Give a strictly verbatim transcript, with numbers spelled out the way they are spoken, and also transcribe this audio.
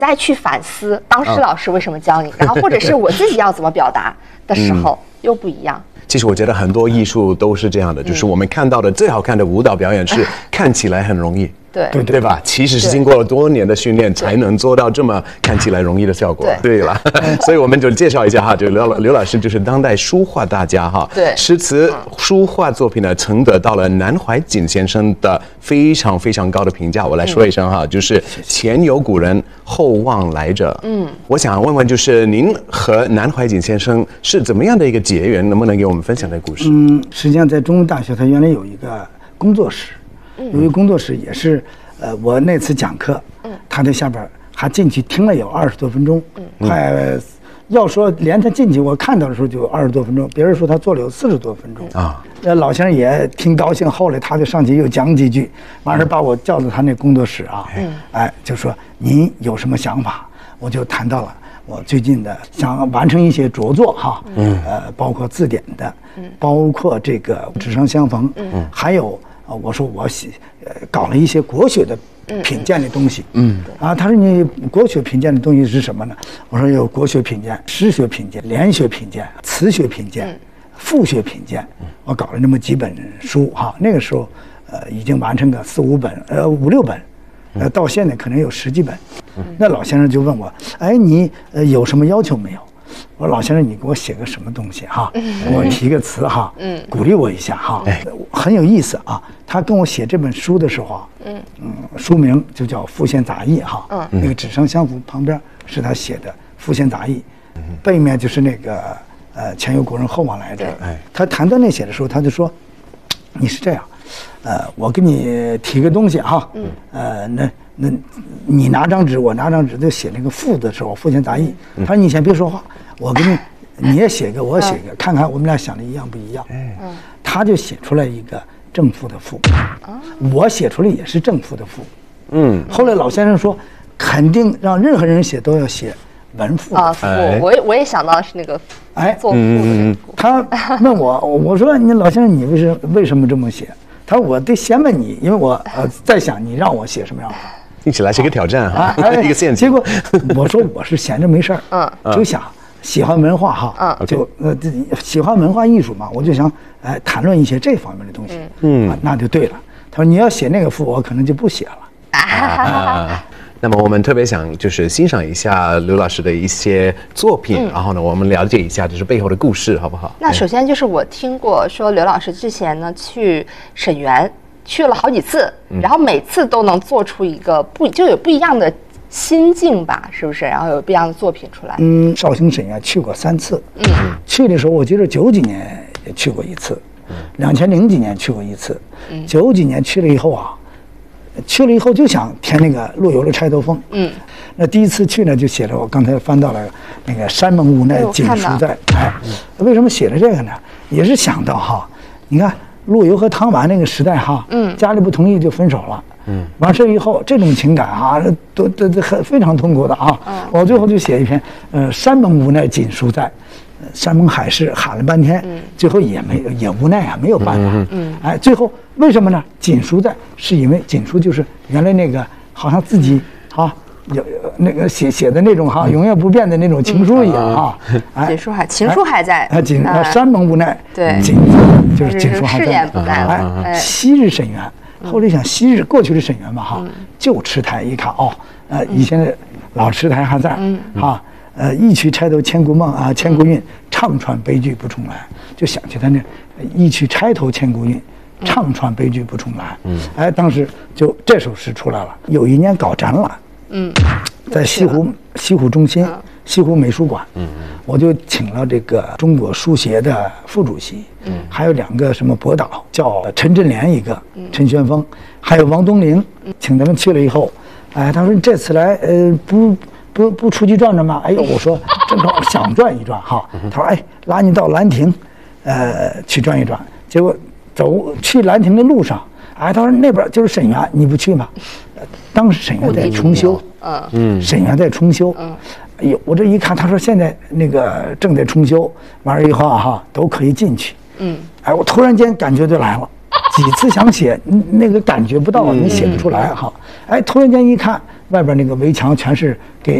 再去反思当时老师为什么教你，然后或者是我自己要怎么表达的时候、嗯、又不一样。 其实我觉得很多艺术都是这样的，就是我们看到的最好看的舞蹈表演是看起来很容易。 对对对吧？其实是经过了多年的训练才能做到这么看起来容易的效果。对对了，所以我们就介绍一下哈，就刘刘老师就是当代书画大家哈， 对， 诗词书画作品呢，曾得到了南怀瑾先生的非常非常高的评价。我来说一声哈，就是前有古人，后望来者。嗯，我想问问，就是您和南怀瑾先生是怎么样的一个结缘？能不能给我们分享这个故事？ 嗯，实际上在中文大学，它原来有一个工作室。由于工作室也是，呃，我那次讲课，嗯，他在下边还进去听了有二十多分钟，嗯，快，要说连他进去我看到的时候就有二十多分钟，别人说他做了有四十多分钟啊。那老先生也挺高兴，后来他就上去又讲几句，完事把我叫到他那工作室啊，嗯，哎，就说您有什么想法？我就谈到了我最近的想完成一些着作哈，嗯，呃，包括字典的，嗯，包括这个纸上相逢，嗯，还有。我说我写，呃，搞了一些国学的品鉴的东西。嗯，啊，他说你国学品鉴的东西是什么呢？我说有国学品鉴、诗学品鉴、联学品鉴、词学品鉴、赋学品鉴。我搞了那么几本书哈，那个时候，呃，已经完成个四五本，呃，五六本，呃，到现在可能有十几本。那老先生就问我，哎，你呃有什么要求没有？我说老先生，你给我写个什么东西哈？给我提个词哈，嗯，鼓励我一下哈，很有意思啊。他跟我写这本书的时候啊，嗯嗯，书名就叫《复现杂艺》哈，嗯，那个纸上相符旁边是他写的《复现杂艺》，背面就是那个呃前有古人后望来者。哎，他谈到那写的时候，他就说，你是这样，呃，我给你提个东西哈，嗯，呃，那。那你拿张纸，我拿张纸，就写那个赋的时候，复现杂艺。他说你先别说话，我给你，你也写个，我也写个，看看我们俩想的一样不一样。嗯，他就写出来一个正赋的赋，我写出来也是正赋的赋。嗯，后来老先生说，肯定让任何人写都要写文赋啊。赋，我也我也想到的是那个哎做赋的。 他问我，我说你老先生，你为什为什么这么写？他说我得先问你，因为我呃在想你让我写什么样的。 听起来是一个挑战哈，一个陷阱。 结果我说我是闲着没事儿，嗯，就想喜欢文化哈，嗯，就呃喜欢文化艺术嘛，我就想哎谈论一些这方面的东西，嗯，那就对了。他说你要写那个赋，我可能就不写了。 啊，那么我们特别想就是欣赏一下刘老师的一些作品，然后呢，我们了解一下就是背后的故事，好不好？ 那首先就是我听过说刘老师之前呢去沈园。去了好几次，然后每次都能做出一个不就有不一样的心境吧，是不是？然后有不一样的作品出来。 嗯，绍兴沈园去过三次。嗯，去的时候我记得九几年也去过一次，两千零几年去过一次。嗯，九几年去了以后啊，去了以后就想填那个陆游的《钗头凤》。嗯，那第一次去呢，就写了我刚才翻到了那个山盟无奈锦书在。哎，为什么写了这个呢？也是想到哈，你看。陆游和唐婉那个时代哈，嗯，家里不同意就分手了，嗯，完事以后这种情感哈，都都都很非常痛苦的啊。嗯，我最后就写一篇，呃，山盟无奈锦书在，山盟海誓喊了半天，嗯，最后也没也无奈啊，没有办法，嗯，哎，最后为什么呢？锦书在，是因为锦书就是原来那个好像自己啊。有那个写写的那种哈，永远不变的那种情书一样啊！ 哎，锦书还情书还在， 啊，锦山盟无奈， 对， 锦就是锦书还在， 誓言不在了。 哎，昔日沈园，后来想昔日过去的沈园嘛哈，旧池台一看哦，呃，以前的老池台还在，哈，呃，一曲钗头千古梦啊，千古韵，唱穿悲剧不重来，就想起他那一曲钗头千古韵。唱穿悲剧不重来，嗯，哎，当时就这首诗出来了。有一年搞展览，嗯，在西湖西湖中心、西湖美术馆，嗯，我就请了这个中国书协的副主席，嗯，还有两个什么博导，叫陈振莲一个，陈玄峰，还有王东陵，请他们去了以后，哎，他说你这次来，呃，不不不出去转转吗？哎呦，我说正好想转一转哈。他说哎，拉你到兰亭，呃，去转一转。结果。走去兰亭的路上，哎，他说那边就是沈园，你不去吗？当时沈园在重修，嗯，沈园在重修，嗯，哎呦，我这一看，他说现在那个正在重修，完了以后啊哈，都可以进去，嗯，哎，我突然间感觉就来了，几次想写，那个感觉不到，你写不出来哈，哎，突然间一看， 外边那个围墙全是给